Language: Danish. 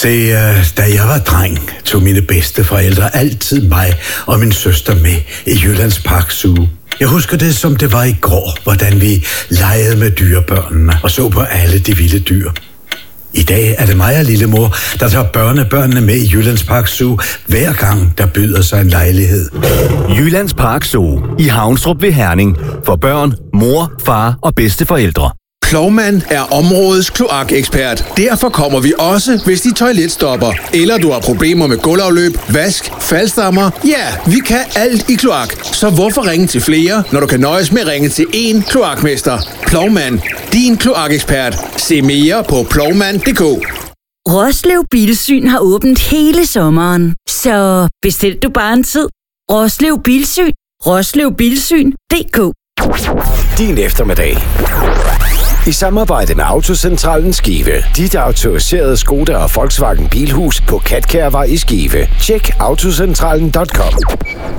Da jeg var dreng, tog mine bedsteforældre altid mig og min søster med i Jyllands Park Zoo. Jeg husker det, som det var i går, hvordan vi legede med dyrebørnene og så på alle de vilde dyr. I dag er det mig og lillemor, der tager børnebørnene med i Jyllands Park Zoo, hver gang der byder sig en lejlighed. Jyllands Park Zoo i Havnstrup ved Herning. For børn, mor, far og bedsteforældre. Plovmand er områdets kloakekspert. Derfor kommer vi også, hvis dit toilet stopper. Eller du har problemer med gulvafløb, vask, faldstammer. Ja, vi kan alt i kloak. Så hvorfor ringe til flere, når du kan nøjes med at ringe til én kloakmester? Plovmand, din kloakekspert. Se mere på plovmand.dk. Roslev Bilsyn har åbent hele sommeren. Så bestil du bare en tid. Roslev Bilsyn. roslevbilsyn.dk. Din eftermiddag. I samarbejde med Autocentralen Skive. Dit autoriserede Skoda og Volkswagen Bilhus på Katkærvej i Skive. Tjek autocentralen.com.